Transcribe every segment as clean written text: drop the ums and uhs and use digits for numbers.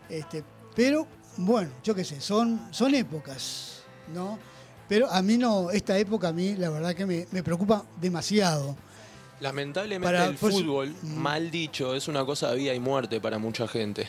Pero, bueno, yo qué sé, son épocas, ¿no? Pero a mí no, esta época a mí la verdad que me preocupa demasiado. Lamentablemente el fútbol, mal dicho, es una cosa de vida y muerte para mucha gente.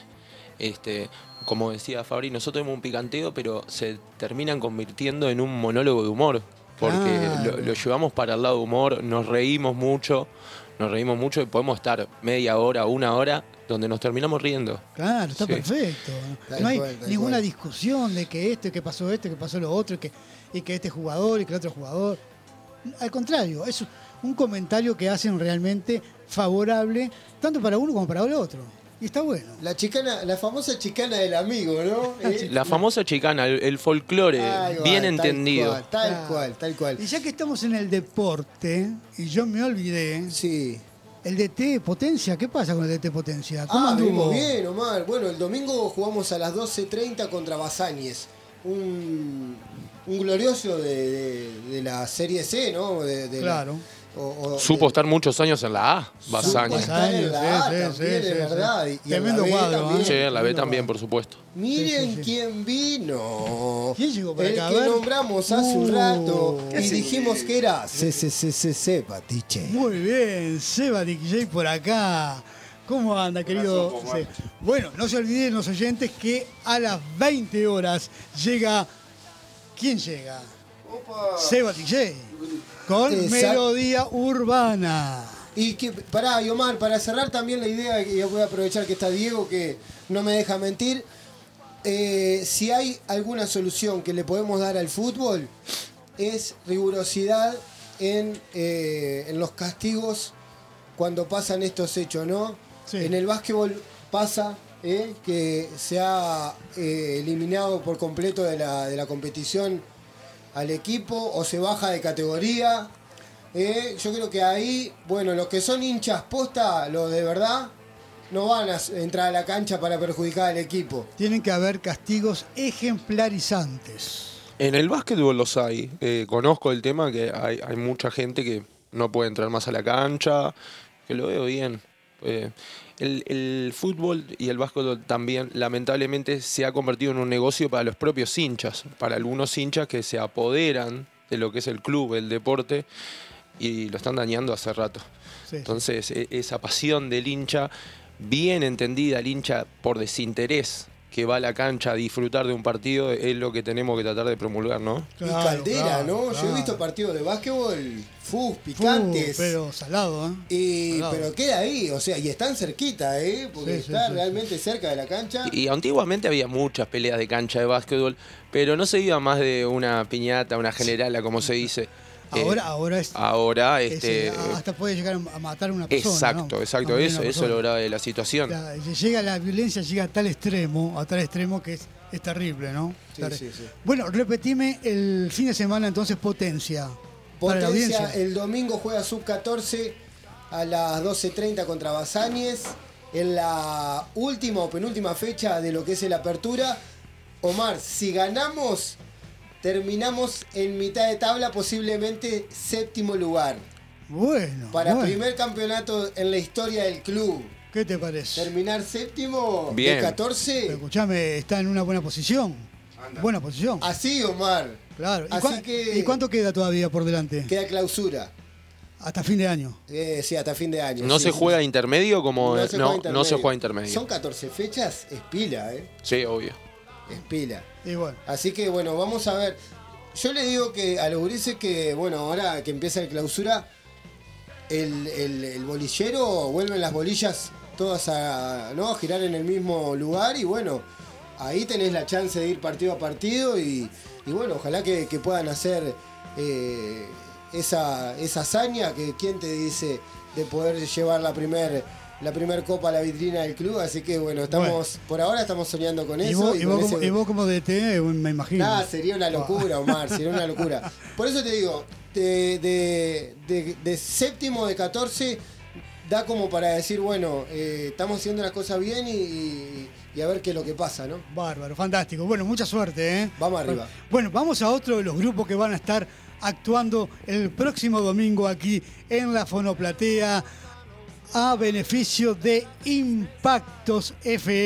Como decía Fabri, nosotros tenemos un picanteo, pero se terminan convirtiendo en un monólogo de humor. Porque lo llevamos para el lado de humor, nos reímos mucho y podemos estar media hora, una hora, donde nos terminamos riendo. Claro, está perfecto. No hay ninguna discusión de que que pasó lo otro, y que este jugador y que el otro jugador. Al contrario, es un comentario que hacen realmente favorable, tanto para uno como para el otro. Y está bueno. La famosa chicana del amigo, ¿no? La famosa chicana, el folclore, bien entendido. Tal cual. Y ya que estamos en el deporte, y yo me olvidé. Sí. El DT Potencia, ¿qué pasa con el DT Potencia? ¿Cómo anduvo? Bien, Omar. Bueno, el domingo jugamos a las 12:30 contra Basáñez. Un glorioso de la Serie C, ¿no? Claro. Supo estar muchos años en la A, Basáñez. Sí, de verdad. Y tremendo cuadro. Sí, en la B también, por supuesto. Miren quién vino. ¿Quién llegó por acá? El que nombramos hace un rato y dijimos que era Seba DJ. Muy bien, Seba DJ por acá. ¿Cómo anda, querido? Bueno, no se olviden los oyentes que a las 20 horas llega... ¿Quién llega? Opa. Seba DJ. Con Melodía Urbana. Y Omar, para cerrar también la idea, y voy a aprovechar que está Diego, que no me deja mentir, si hay alguna solución que le podemos dar al fútbol, es rigurosidad en los castigos cuando pasan estos hechos, ¿no? Sí. En el básquetbol pasa que se ha eliminado por completo de la competición al equipo o se baja de categoría. Yo creo que ahí, bueno, los que son hinchas posta, los de verdad, no van a entrar a la cancha para perjudicar al equipo. Tienen que haber castigos ejemplarizantes. En el básquetbol los hay. Conozco el tema que hay mucha gente que no puede entrar más a la cancha, que lo veo bien. El fútbol y el básquetbol también, lamentablemente, se ha convertido en un negocio para los propios hinchas, para algunos hinchas que se apoderan de lo que es el club, el deporte, y lo están dañando hace rato. Sí. Entonces, esa pasión del hincha, bien entendida, el hincha por desinterés, que va a la cancha a disfrutar de un partido, es lo que tenemos que tratar de promulgar, ¿no? Claro, y caldera, ¿no? Claro. Yo he visto partidos de básquetbol, picantes. Pero salado, ¿eh? Pero queda ahí, o sea, y están cerquita, porque está realmente cerca de la cancha. Y antiguamente había muchas peleas de cancha de básquetbol, pero no se iba más de una piñata, una generala, como se dice. Ahora hasta puede llegar a matar a una persona. Exacto, ¿no? Eso es lo grave de la situación. La violencia llega a tal extremo que es terrible, ¿no? Sí. Bueno, repetime el fin de semana entonces Potencia. Potencia el domingo juega sub-14 a las 12:30 contra Basáñez. En la última o penúltima fecha de lo que es el apertura. Omar, si ganamos, terminamos en mitad de tabla, posiblemente séptimo lugar. Bueno. Primer campeonato en la historia del club. ¿Qué te parece? Terminar séptimo bien. De 14. Pero escuchame, está en una buena posición. Anda. Buena posición. Así, Omar. Claro. ¿Y cuánto queda todavía por delante? Queda clausura. Hasta fin de año. Sí, hasta fin de año. ¿No se juega intermedio como No se juega intermedio. intermedio? Son 14 fechas, es pila, Sí, obvio. Es pila. Y bueno. Así que bueno, vamos a ver. Yo le digo que a los gurises que, bueno, ahora que empieza la clausura, el bolillero, vuelven las bolillas todas a girar en el mismo lugar y bueno, ahí tenés la chance de ir partido a partido y bueno, ojalá que puedan hacer esa hazaña que quién te dice de poder llevar la primer copa a la vitrina del club, así que bueno, por ahora estamos soñando con eso. Y vos como DT, me imagino. Sería una locura, Omar, sería una locura. Por eso te digo, de séptimo de 14 da como para decir, bueno, estamos haciendo las cosas bien y a ver qué es lo que pasa, ¿no? Bárbaro, fantástico. Bueno, mucha suerte, ¿eh? Vamos arriba. Bueno, vamos a otro de los grupos que van a estar actuando el próximo domingo aquí en la Fonoplatea, a beneficio de Impactos FM.